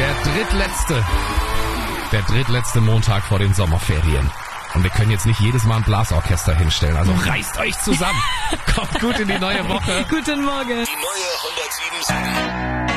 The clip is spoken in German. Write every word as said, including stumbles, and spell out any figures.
Der drittletzte, der drittletzte Montag vor den Sommerferien. Und wir können jetzt nicht jedes Mal ein Blasorchester hinstellen. Also reißt euch zusammen. Kommt gut in die neue Woche. Guten Morgen. Die neue hundertsieben.